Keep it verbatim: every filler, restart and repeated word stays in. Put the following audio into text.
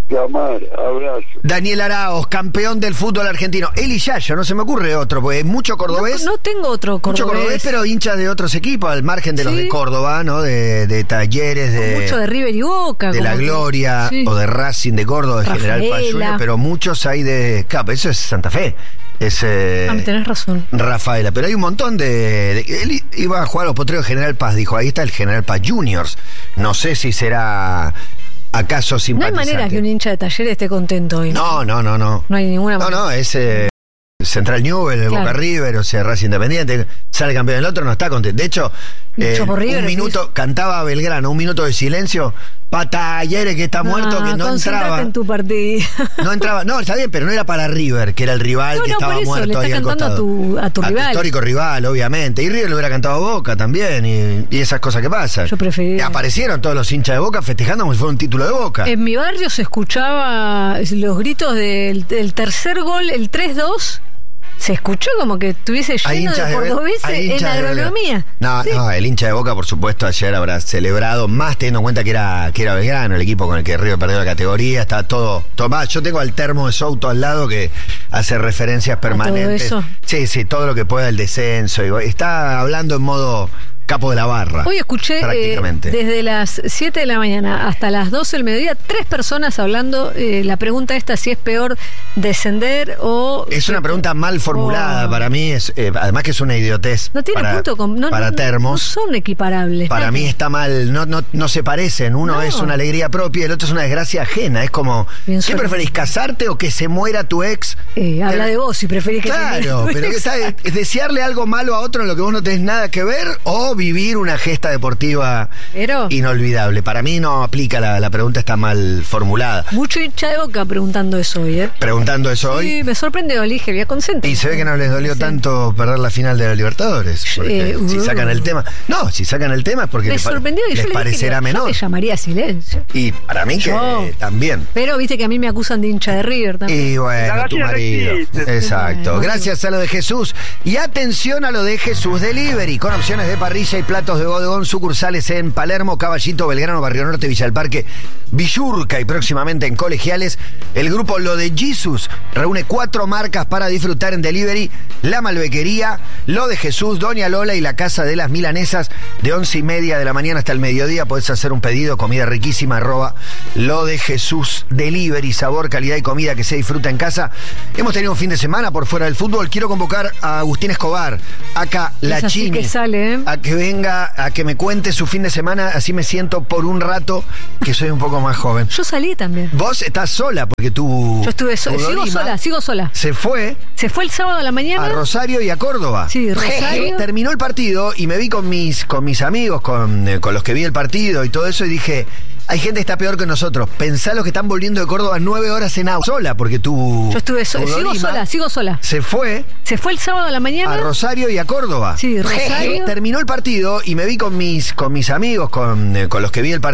Llamar, abrazo. Daniel Araoz, campeón del fútbol argentino. Eli Yayo, no se me ocurre otro, porque mucho cordobés. No, no tengo otro cordobés. Mucho cordobés, pero hinchas de otros equipos, al margen de Sí. los de Córdoba, ¿no? De, de Talleres, de. Mucho de River y Boca. De como la que- Gloria, sí. o de Racing de Córdoba, de General Paz Rafaela. Junior, pero muchos hay de. Claro, eso es Santa Fe. Es. Eh, Ah, tenés razón. Rafaela, pero hay un montón de, de- Él iba a jugar a los potreros de General Paz, dijo, ahí está el General Paz Juniors. No sé si será acaso No hay simpatizante. manera que un hincha de Talleres esté contento hoy. No, no, no, no. No hay ninguna No, manera. no, es eh, Central Newell, el Claro. Boca River, o sea, Racing Independiente, sale campeón del otro, no está contento. De hecho, eh, Mucho por River, un minuto, decís. cantaba Belgrano, un minuto de silencio, pa Talleres que está muerto, Ah, que no concéntrate entraba. en tu partido. No entraba, no, está bien, pero no era para River, que era el rival No, que no, estaba por eso, muerto le ahí está al cantando a costado. tu- a tu rival. histórico rival, obviamente. Y River le hubiera cantado a Boca también, y, y esas cosas que pasan. Yo preferí- Y aparecieron todos los hinchas de Boca festejando como si fuera un título de Boca. En mi barrio se escuchaba los gritos del, del tercer gol, el tres dos. Se escuchó como que estuviese Hay lleno hinchas de de- cordobeses hay en hinchas de Belgrano. agronomía. No, Sí. no, el hincha de Boca, por supuesto, ayer habrá celebrado, más teniendo en cuenta que era, que era Belgrano, el equipo con el que River perdió la categoría, está todo, todo más. Yo tengo al termo de Souto al lado que hace referencias permanentes. eso? Sí, sí, todo lo que pueda el descenso. Y está hablando en modo capo de la barra. Hoy escuché eh, prácticamente. desde las siete de la mañana hasta las doce del mediodía tres personas hablando eh, la pregunta esta si es peor descender o... Es una pregunta mal formulada Oh. para mí, es eh, además que es una idiotez No tiene para, punto con... No, para no- termos. No son equiparables. Para mí está mal, no, no, no se parecen. Uno No. es una alegría propia y el otro es una desgracia ajena. Es como, Bien ¿qué suena. preferís, casarte o que se muera tu ex? Eh, habla Que- de vos si preferís que... Claro, te- pero que está, es desearle algo malo a otro en lo que vos no tenés nada que ver o vivir una gesta deportiva Pero- inolvidable. Para mí no aplica, la, la pregunta está mal formulada. Mucho hincha de Boca preguntando eso hoy, ¿eh? Preguntando eso hoy. Sí, me sorprendió, le dije, voy a concentrar. Y se ve que no les dolió Sí. tanto perder la final de la Libertadores. Porque Eh, si uh. sacan el tema. No, si sacan el tema es porque Me les, pa- sorprendió y les yo le dije parecerá que menor. yo le llamaría a silencio. Y para mí que Yo. también. Pero viste que a mí me acusan de hincha de River también. Y bueno, La tu gallina no marido. existe. Exacto. Bueno. Gracias a lo de Jesús. Y atención a lo de Jesús Delivery, con opciones de parrilla y platos de bodegón, sucursales en Palermo, Caballito, Belgrano, Barrio Norte, Villa del Parque, Villurca y próximamente en Colegiales. El grupo Lo de Jesus reúne cuatro marcas para disfrutar en delivery: La Malbequería, Lo de Jesús, Doña Lola y la Casa de las Milanesas. De once y media de la mañana hasta el mediodía podés hacer un pedido, comida riquísima, arroba Lo de Jesús Delivery, sabor, calidad y comida que se disfruta en casa. Hemos tenido un fin de semana por fuera del fútbol. Quiero convocar a Agustín Escobar, acá La Esa sí Chini, que sale, ¿eh? a que venga, a que me cuente su fin de semana, así me siento por un rato que soy un poco más joven. Yo salí también. Vos estás sola porque tú... Yo estuve sola. tu Sigo Dorima sola, sigo sola. se fue Se fue el sábado a la mañana. a Rosario y a Córdoba. Sí, Rosario. Terminó el partido y me vi con mis, con mis amigos, con, eh, con los que vi el partido y todo eso, y dije, hay gente que está peor que nosotros. Pensá los que están volviendo de Córdoba nueve horas en auto. Sola, porque tú... Yo estuve sola. tu Sigo Dorima sola, sigo sola. se fue Se fue el sábado a la mañana. a Rosario y a Córdoba. Sí, Rosario. Terminó el partido y me vi con mis, con mis amigos, con, eh, con los que vi el partido.